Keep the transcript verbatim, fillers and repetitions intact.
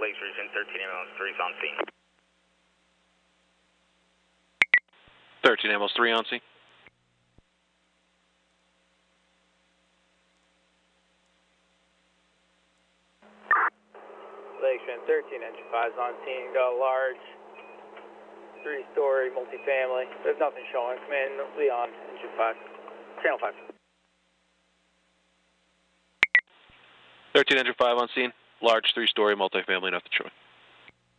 Lakes Region, thirteen ambulance three is on scene. thirteen ambulance three on scene. Lakes Region, thirteen engine five is on scene. Got a large three-story multifamily. There's nothing showing. Command Leon, engine five. Channel five. thirteen engine five on scene. Large three-story multifamily, nothing showing.